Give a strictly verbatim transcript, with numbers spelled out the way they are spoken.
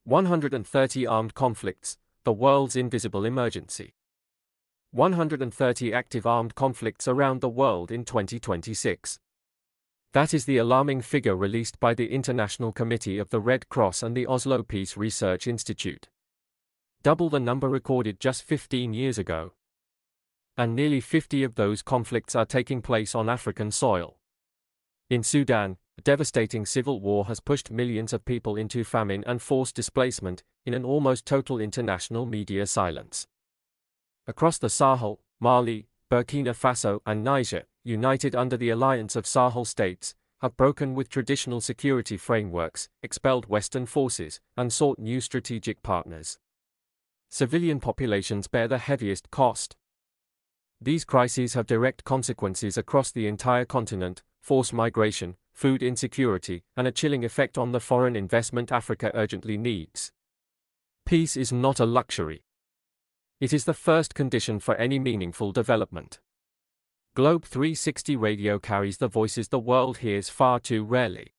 one hundred thirty armed conflicts, the world's invisible emergency. one hundred thirty active armed conflicts around the world in twenty twenty-six. That is the alarming figure released by the International Committee of the Red Cross and the Oslo Peace Research Institute. Double the number recorded just fifteen years ago. And nearly fifty of those conflicts are taking place on African soil. In Sudan, a devastating civil war has pushed millions of people into famine and forced displacement, in an almost total international media silence. Across the Sahel, Mali, Burkina Faso and Niger, united under the alliance of Sahel states, have broken with traditional security frameworks, expelled Western forces, and sought new strategic partners. Civilian populations bear the heaviest cost. These crises have direct consequences across the entire continent: forced migration, food insecurity, and a chilling effect on the foreign investment Africa urgently needs. Peace is not a luxury. It is the first condition for any meaningful development. Globe three sixty Radio carries the voices the world hears far too rarely.